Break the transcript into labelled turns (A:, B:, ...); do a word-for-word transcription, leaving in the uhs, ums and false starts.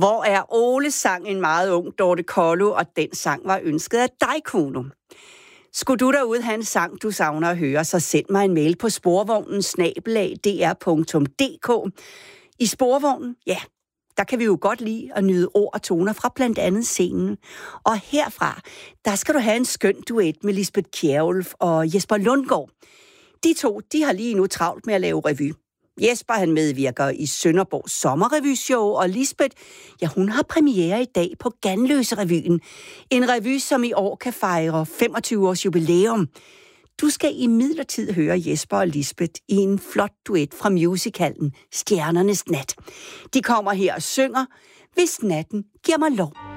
A: Hvor er Ole sang en meget ung Dorte Kollo, og den sang var ønsket af dig, Kuno. Skulle du derude have en sang, du savner at høre, så send mig en mail på sporvognen snabel-a d r punktum d k. I sporvognen, ja, der kan vi jo godt lide at nyde ord og toner fra blandt andet scenen. Og herfra, der skal du have en skøn duet med Lisbeth Kjærulf og Jesper Lundgaard. De to, de har lige nu travlt med at lave revy. Jesper, han medvirker i Sønderborgs sommerrevyshow, og Lisbeth, ja, hun har premiere i dag på Ganløse-revyen. En revy, som i år kan fejre femogtyve års jubilæum. Du skal imidlertid høre Jesper og Lisbeth i en flot duet fra musicalen Stjernernes Nat. De kommer her og synger, Hvis natten giver mig lov.